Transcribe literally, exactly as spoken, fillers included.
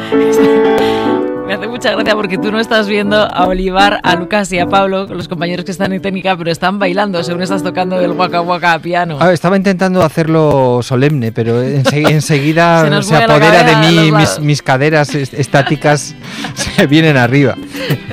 Me hace mucha gracia porque tú no estás viendo a Olivar, a Lucas y a Pablo, los compañeros que están en técnica, pero están bailando según estás tocando el Waka Waka a piano. Ah, estaba intentando hacerlo solemne, pero ense- enseguida se, Se nos se mueve la apodera de cadera a mí, los mis, lados. mis caderas est- estáticas se vienen arriba.